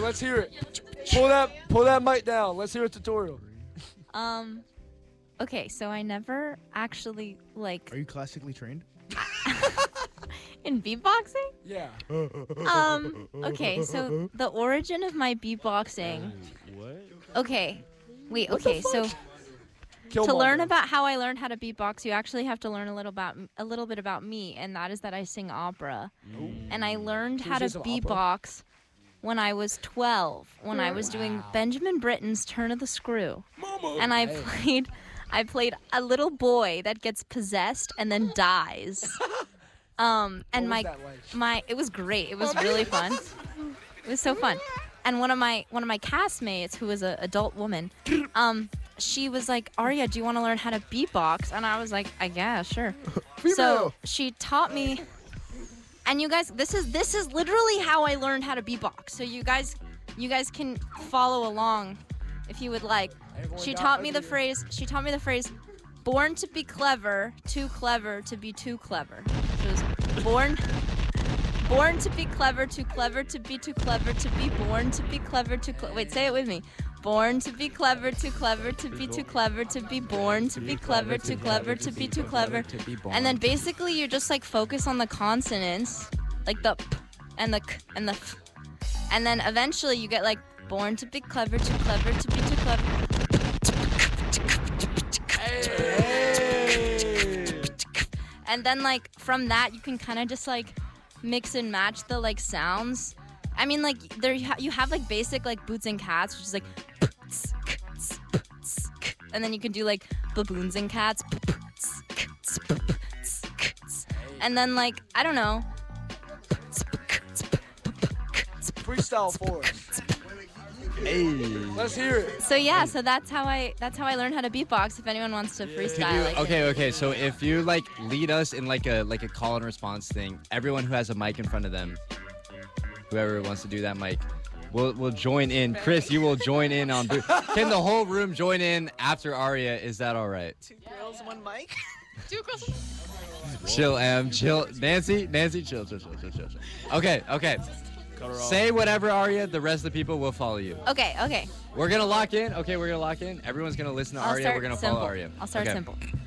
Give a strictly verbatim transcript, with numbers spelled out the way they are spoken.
let's hear it. Pull that, pull that mic down. Let's hear a tutorial. Um, okay, so I never actually like Are you classically trained? in beatboxing. Yeah. Um, okay, so the origin of my beatboxing. What? Okay, wait. Okay, so. To Killmonger. learn about how I learned how to beatbox, you actually have to learn a little about a little bit about me, and that is that I sing opera. And I learned Can how you to say some opera? beatbox when I was twelve, when I was doing Benjamin Britten's Turn of the Screw. And I Hey. played I played a little boy that gets possessed and then dies. Um and What was my that like? my it was great. It was really fun. It was so fun. And one of my one of my castmates, who was an adult woman, um, she was like, Aria, do you want to learn how to beatbox? And I was like, I guess, sure. So she taught me. And you guys, this is this is literally how I learned how to beatbox. So you guys, you guys can follow along, if you would like. Everyone She got taught me the okay. phrase. She taught me the phrase, "Born to be clever, too clever to be too clever." It was born. Born to be clever, too clever to be too clever to be born to be clever, too cle- wait, say it with me. Born to be clever, too clever to be too clever to be born to be clever, too clever to be too clever. And then basically you just like focus on the consonants, like the p and the k and the f. And then eventually you get like born to be clever, too clever to be too clever. And then like from that you can kind of just like mix and match the like sounds. I mean, like there you, ha- you have like basic like boots and cats, which is like, and then you can do like baboons and cats, and then like I don't know. Freestyle for us. Hey. Let's hear it. So yeah, so that's how I that's how I learned how to beatbox. If anyone wants to freestyle, You- like okay, it. okay. So if you like lead us in like a like a call and response thing, everyone who has a mic in front of them, whoever wants to do that mic, will will join in. Chris, you will join in on. Bo- Can the whole room join in after Aria? Is that all right? Two girls, one mic. Two girls. Chill, Em. Chill, Nancy. Nancy, chill, chill, chill, chill, chill. chill. Okay, okay. Say whatever, Aria. The rest of the people will follow you. Okay, okay. We're gonna lock in. Okay, we're gonna lock in. Everyone's gonna listen to I'll Aria. start We're gonna simple. follow Aria. I'll start Okay. simple.